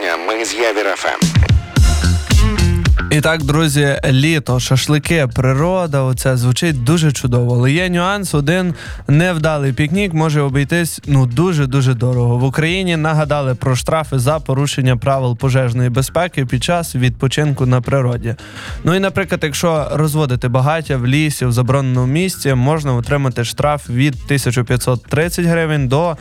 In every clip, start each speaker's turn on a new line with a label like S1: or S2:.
S1: дня, ми з Явір ФМ.
S2: І так, друзі, літо, шашлики, природа, оце звучить дуже чудово. Але є нюанс, один невдалий пікнік може обійтись дуже-дуже дорого. В Україні нагадали про штрафи за порушення правил пожежної безпеки під час відпочинку на природі. Ну і, наприклад, якщо розводити багаття в лісі, в забороненому місці, можна отримати штраф від 1530 гривень до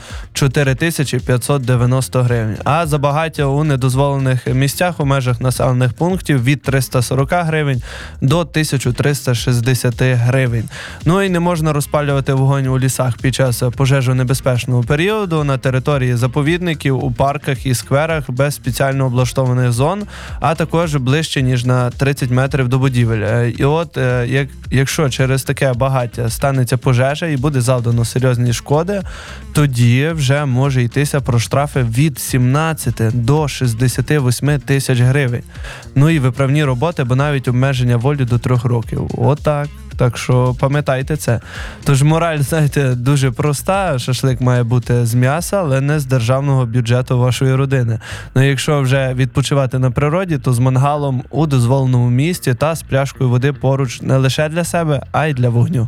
S2: 4590 гривень. А за багаття у недозволених місцях у межах населених пунктів від 340 гривень до 1360 гривень. Ну і не можна розпалювати вогонь у лісах під час пожежонебезпечного періоду на території заповідників, у парках і скверах без спеціально облаштованих зон, а також ближче, ніж на 30 метрів до будівель. І от, якщо через таке багаття станеться пожежа і буде завдано серйозні шкоди, тоді вже може йтися про штрафи від 17 до 68 тисяч гривень. Ну і виправні роботи, бо навіть обмеження волі до 3 років. Отак. Так що пам'ятайте це. Тож мораль, знаєте, дуже проста. Шашлик має бути з м'яса, але не з державного бюджету вашої родини. Ну, якщо вже відпочивати на природі, то з мангалом у дозволеному місці та з пляшкою води поруч не лише для себе, а й для вогню.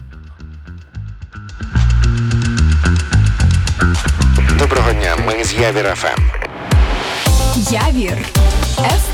S1: Доброго дня, ми з Явір ФМ.
S3: Явір ФМ.